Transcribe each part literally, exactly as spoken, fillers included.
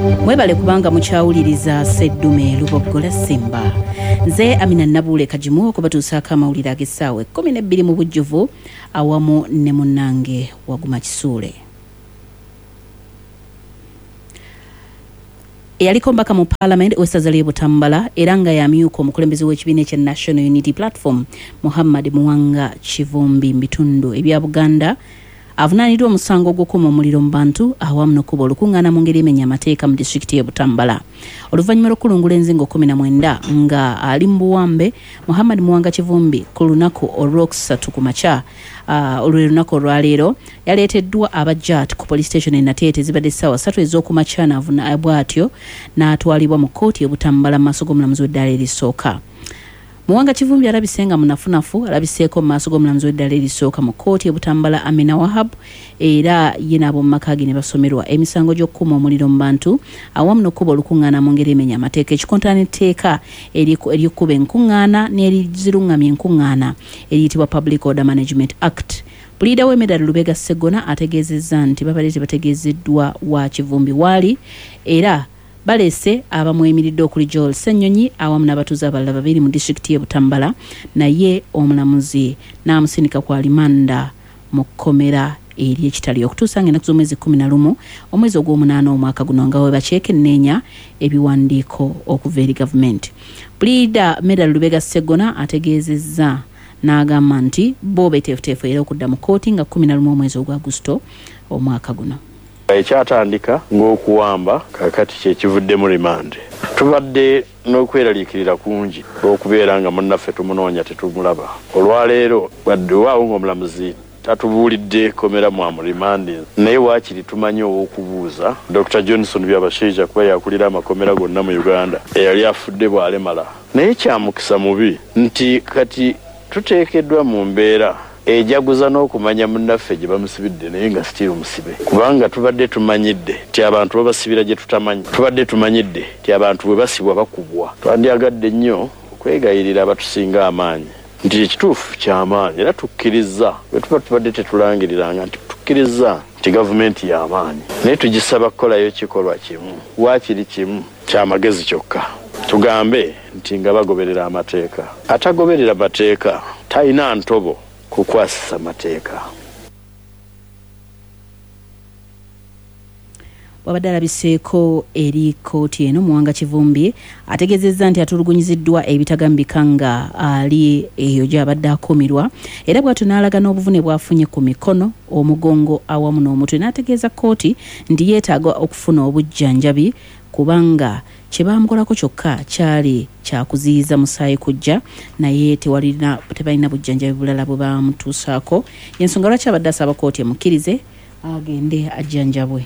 Mwebale kubanga mukyawuliriza Sseddume Luboggola Simba. Nze Amina Nabule Kajimu okubatuusaako amawulire ag'essaawa ekkumi n'ebbiri mu bujjuvu awamu ne munnange Waguma Kisuule. Eyaliko mbaka mu Parliament owessaza ly'e Butambala era nga yamyuka omukulembeze w'ekibiina ekya National Unity Platform Muhammad Muwanga Kivumbi mu bitundu ebya Buganda avunaaniddwa omusango ogw'okuma omuliro mu bantu awamu n'okuba olukuŋŋaana mu ngeri emenya amateeka mu disitulikiti y'e Butambala. Oluvannyuma lw'okulungula enzingo kumi na mwenda nga ali mu buwambe, Muhammad Muwanga Kivumbi ku lunaku olwokusatu ku makya Uh, olwe lunaku olwaleero yaleeteddwa abajjaati ku police station e Nateete zibadde essaawa ssatu ez'okumakya n'avuna bw'atyo n'atwalibwa mu kkooti e Butambala mu maaso g'omulamuzi w'eddaala erisooka. Muwanga Kivumbi alabise nga munafunafu alabiseeko mu maaso g'omulamuzi w'eddaala erisooka mu kkooti e Butambala Amina Wahab era ye n'ab'omu maka ge ne basomerwa emisango gy'okukuma omuliro mu bantu awamu n'okkuba olukuŋŋaana mu ngeri emenya amateeka ekikontana etteeka ery'okkuba enkuŋŋaana n'eriziruŋŋamya enkuŋŋaana eriyitibwa Public Order Management Act. Puliida w'Emedali Lubega Sseggona ategeezezza nti babadde tebategeezeddwa wa Kivumbi waali era balese abamwemiridde okuli Joel Ssennyonyi awamu n'abatuuze abalala babiri mu disitulikiti y'e Butambala naye omulamuzi n'amusinika ku alimanda mu kkomera eri ekitali okutuusa ng'ennaku z'omwezi kkumi na lumu omwezi ogw'omunaana omwaka guno nga we bakyekenneenya ebiwandiiko okuva eri gavumenti. Puliida Medali Lubega Sseggona ategeezezza n'agamba nti bo beeteefuteefu era okudda mu kkooti nga kkumi na lumu omwezi ogwa Agusto omwaka guno. Ekyatandika ng'okuwamba kakati kyekivudde mu rimande. Tubadde n'okweraliikirira kungi okubeera nga munnaffe tumunoonya tetumulaba. Olwaleero wadde waawo ng'omulamuzi tatubuulidde komera mwamu rimande naye waakiri tumanyi ow'okubuuza Doctor Johnson Byabashaija kuba yakulira amakomera gonna mu Uganda eyali afudde bw'alemala. Naye kyamukisa mubi nti kati tuteekeddwa mu mbeera ejaguza n'okumanya munnaffe gye bamusibidde naye nga sitiri musibe kubanga tubadde tumanyidde ti abantu babasibira gye tutamanyi tubadde tumanyidde ti abantu bwe basibwa bakubwa. Twandyagadde nnyo okwegayirira abatusinga amaanyi nti ekituufu ky'amaanyi era tukkiriza bwe tuba tubadde tetulangiriranga nti tukkiriza nti gavumenti y'amaanyi naye tugisaba kukolayo kikolwa kimu waakiri kimu ky'amagezi kyokka. Tugambe nti nga bagoberera amateeka atagoberera mateeka talina ntobo kukwasisa mateeka. Wabadde alabiseeko eri kkooti eno Muwanga Kivumbi ategeezezza nti atulugunyiziddwa ebitagambika nga ali eyo gy'abadde akumirwa era bw'atyo n'alaga n'obuvune bw'afunye ku mikono omugongo awamu n'omutwe n'ategeeza kkooti nti yeetaaga okufuna obujjanjabi kubanga kye baamukolako kyokka kyali kyakuziyiza musaayi kujja naye tewalina tebalina bujjanjabi bulala bwe baamutuusaako y'ensonga lwaki abadde asaba kkooti emukkirize agende ajjanjabwe.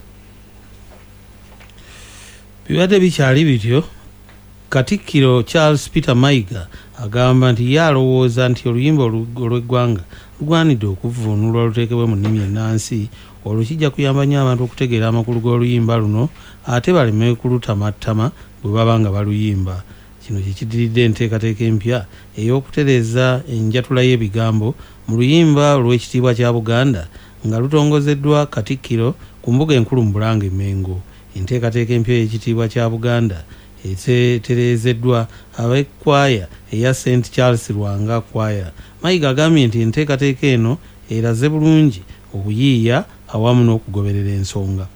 Bibadde bikyali bityo Katikkiro Charles Peter Mayiga agamba nti ye alowooza nti oluyimba olw'eggwanga lugwanidde okuvvuunulwa luteekebwe mu nnimi ennansi olwo kijja kuyamba nnyo abantu okutegeera amakulu g'oluyimba luno ate baleme kulutamattama bwe baba nga baluyimba. Kino kye kiddiridde enteekateeka empya ey'okutereeza enjatula y'ebigambo mu luyimba olw'ekitiibwa kya Buganda nga lutongozeddwa Katikkiro ku mbuga enkulu mu Bulange Mengo. Enteekateeka empya y'ekitiibwa kya Buganda etereezeddwa ab'ekkwaya eya Saint Charles Lwanga Kwaya. Mayiga agambye nti enteekateeka eno eraze bulungi okuyiiya awamu n'okugoberera ensonga.